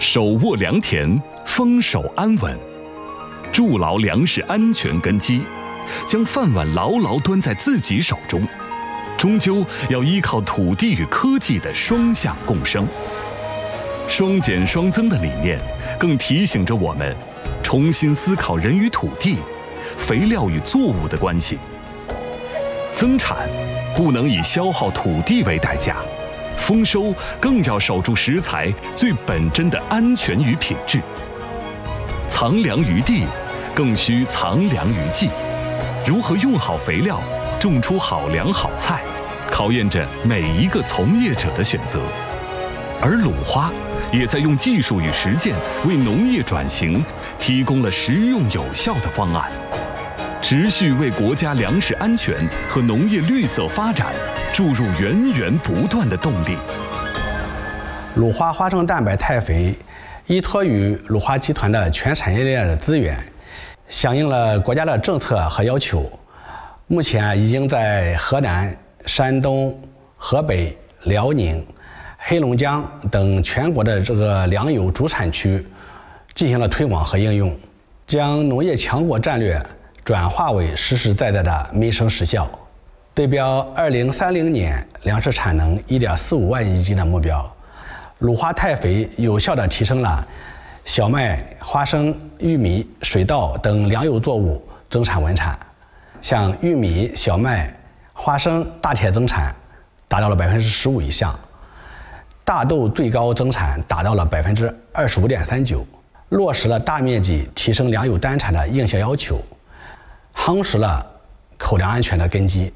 手握良田，丰收安稳，筑牢粮食安全根基，将饭碗牢牢端在自己手中，终究要依靠土地与科技的双向共生。双减双增的理念，更提醒着我们重新思考人与土地、肥料与作物的关系。增产不能以消耗土地为代价，丰收更要守住食材最本真的安全与品质。藏粮于地，更需藏粮于技。如何用好肥料，种出好粮好菜，考验着每一个从业者的选择。而鲁花也在用技术与实践为农业转型提供了实用有效的方案，持续为国家粮食安全和农业绿色发展注入源源不断的动力。 鲁花花生蛋白肽肥依托于鲁花集团的全产业链的资源，响应了国家的政策和要求，目前已经在河南、山东、河北、辽宁、黑龙江等全国的粮油主产区进行了推广和应用，将农业强国战略转化为实实在在的民生实效，对标2030年粮食产能1.45万亿斤的目标。鲁花肽肥有效地提升了小麦、花生、玉米、水稻等粮油作物增产稳产，像玉米、小麦、花生大体增产达到了15%以上，大豆最高增产达到了25.39%，落实了大面积提升粮油单产的硬性要求，夯实了口粮安全的根基。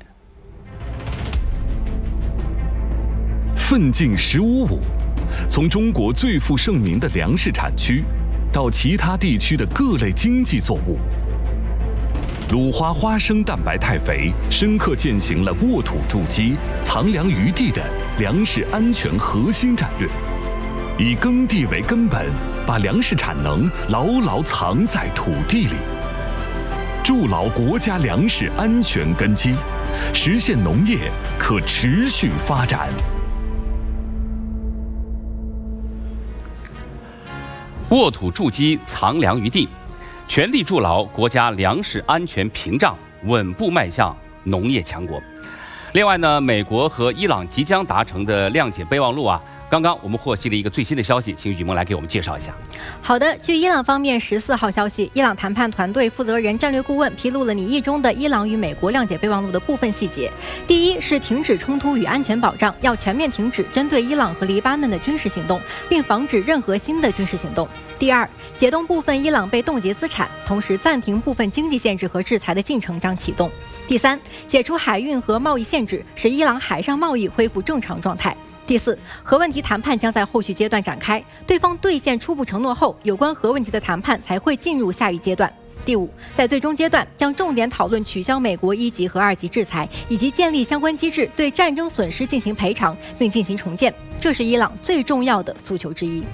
奋进“15+5”，从中国最负盛名的粮食产区，到其他地区的各类经济作物，鲁花花生蛋白肽肥深刻践行了沃土筑基、藏粮于地的粮食安全核心战略，以耕地为根本，把粮食产能牢牢藏在土地里，筑牢国家粮食安全根基，实现农业可持续发展。 沃土筑基，藏粮于地，全力筑牢国家粮食安全屏障，稳步迈向农业强国。另外呢，美国和伊朗即将达成的谅解备忘录刚刚我们获悉了一个最新的消息，请雨萌来给我们介绍一下。 好的，据伊朗方面14号消息，伊朗谈判团队负责人战略顾问披露了拟议中的伊朗与美国谅解备忘录的部分细节。第一是停止冲突与安全保障，要全面停止针对伊朗和黎巴嫩的军事行动，并防止任何新的军事行动。第二，解冻部分伊朗被冻结资产，同时暂停部分经济限制和制裁的进程将启动。第三，解除海运和贸易限制，使伊朗海上贸易恢复正常状态。第四，核问题谈判将在后续阶段展开，对方兑现初步承诺后，有关核问题的谈判才会进入下一阶段。第五，在最终阶段将重点讨论取消美国1级和2级制裁，以及建立相关机制对战争损失进行赔偿并进行重建，这是伊朗最重要的诉求之一。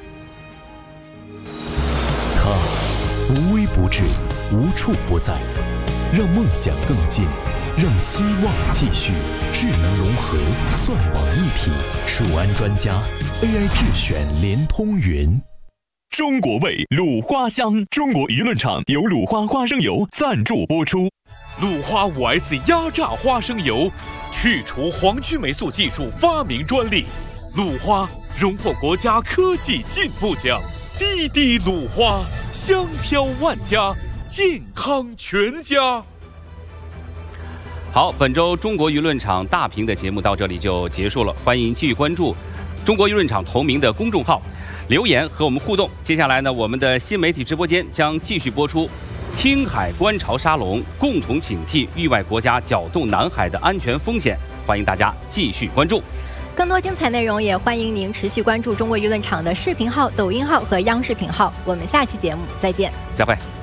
他无微不至，无处不在，让梦想更近，让希望继续。智能融合，算网一体，数安专家 AI 智选联通云。 中国味鲁花香，中国舆论场由鲁花花生油赞助播出。 鲁花5S 压榨花生油，去除黄曲霉素技术发明专利。鲁花荣获国家科技进步奖。滴滴鲁花，香飘万家，健康全家。 好，本周中国舆论场大评的节目到这里就结束了，欢迎继续关注中国舆论场同名的公众号，留言和我们互动。接下来呢，我们的新媒体直播间将继续播出听海观潮沙龙，共同警惕域外国家搅动南海的安全风险，欢迎大家继续关注。 更多精彩内容也欢迎您持续关注中国舆论场的视频号、抖音号和央视频号。我们下期节目再见， 再会。